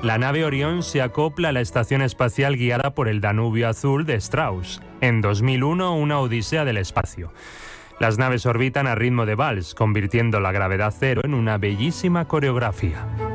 La nave Orión se acopla a la estación espacial guiada por el Danubio Azul de Strauss. En 2001, una odisea del espacio. Las naves orbitan a ritmo de vals, convirtiendo la gravedad cero en una bellísima coreografía.